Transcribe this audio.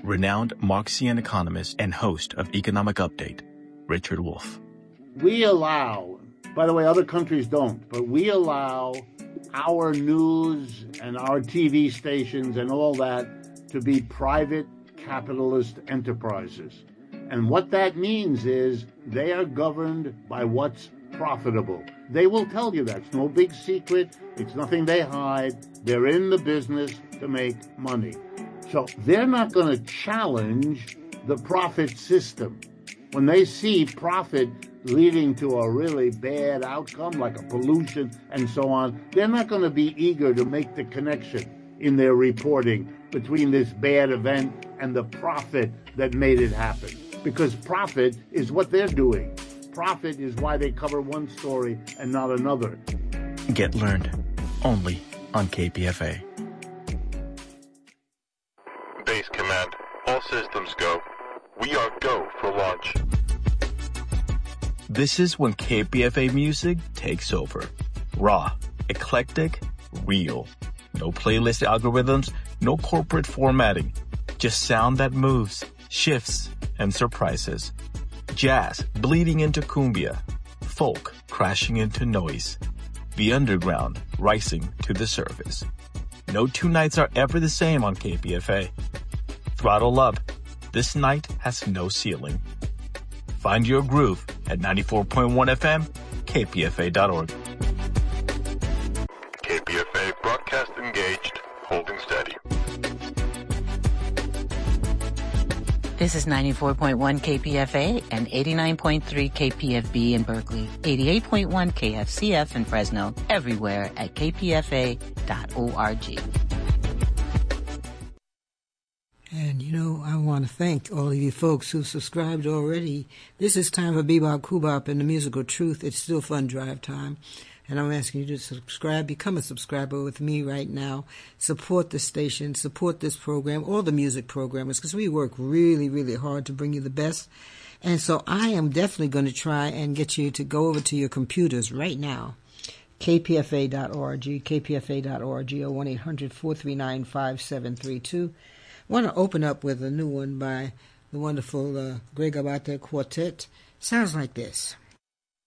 renowned Marxian economist and host of Economic Update, Richard Wolff. We allow, by the way, other countries don't, but we allow our news and our TV stations and all that to be private capitalist enterprises. And what that means is they are governed by what's profitable. They will tell you that. It's no big secret. It's nothing they hide. They're in the business to make money. So they're not going to challenge the profit system. When they see profit leading to a really bad outcome, like a pollution and so on, they're not going to be eager to make the connection in their reporting between this bad event and the profit that made it happen. Because profit is what they're doing. Profit is why they cover one story and not another. Get Learned, only on KPFA. Base Command, all systems go. We are go for launch. This is when KPFA music takes over. Raw, eclectic, real. No playlist algorithms, no corporate formatting. Just sound that moves, shifts, and surprises. Jazz bleeding into cumbia. Folk crashing into noise. The underground rising to the surface. No two nights are ever the same on KPFA. Throttle up. This night has no ceiling. Find your groove at 94.1 FM, kpfa.org. KPFA broadcast engaged, holding steady. This is 94.1 KPFA and 89.3 KPFB in Berkeley, 88.1 KFCF in Fresno, everywhere at kpfa.org. And, I want to thank all of you folks who subscribed already. This is time for Bebop Kubop and the Musical Truth. It's still fun drive time. And I'm asking you to subscribe. Become a subscriber with me right now. Support the station. Support this program, all the music programmers, because we work really, really hard to bring you the best. And so I am definitely going to try and get you to go over to your computers right now. kpfa.org, kpfa.org, or 1-800-439-5732. I want to open up with a new one by the wonderful Greg Abate Quartet. Sounds like this.